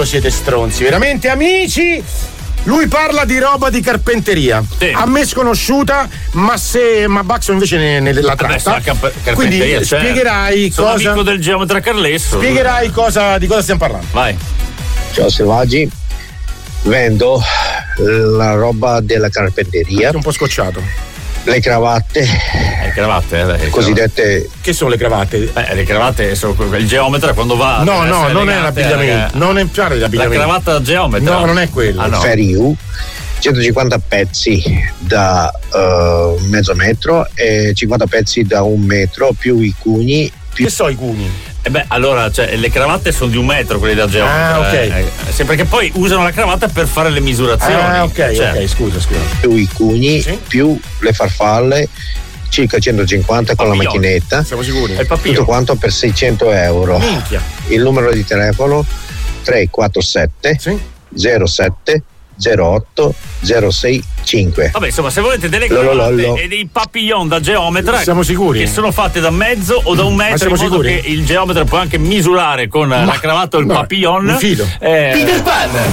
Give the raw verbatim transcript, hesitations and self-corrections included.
siete stronzi, veramente amici. Lui parla di roba di carpenteria, sì. A me sconosciuta, ma se ma Baxo invece ne, ne la tratta. Cap- Quindi cioè, spiegherai sono cosa. Amico del geometra Carlesso. Spiegherai cosa, di cosa stiamo parlando. Vai. Ciao Selvaggi, vendo la roba della carpenteria. È un po' scocciato. Le cravatte, le cravatte, eh, le cosiddette. Cravatte. Che sono le cravatte? Eh, le cravatte sono il geometra quando va. No, no, non è l'abbigliamento. Non è chiaro l'abbigliamento. La cravatta geometra. No, non è quello. Ah, no. Feriu, centocinquanta pezzi da uh, mezzo metro e cinquanta pezzi da un metro più i cugni. Più... Che so i cugni? Eh beh, allora, cioè, le cravatte sono di un metro, quelle da geometra. Ah, ok. Eh, sì, perché poi usano la cravatta per fare le misurazioni. Ah, ok, cioè. ok, scusa, scusa. Più i cugni, sì? più le farfalle, circa centocinquanta con la macchinetta. Siamo sicuri? È il tutto quanto per seicento euro. Minchia. Il numero di telefono tre quattro sette sì? zero sette zero otto zero sei cinque. Vabbè, insomma, se volete delle cravatte e dei papillon da geometra, siamo sicuri che sono fatte da mezzo o da un metro, in modo sicuri? che il geometra può anche misurare con Ma, la cravatta o il no, papillon. un filo. Eh, Peter Pan,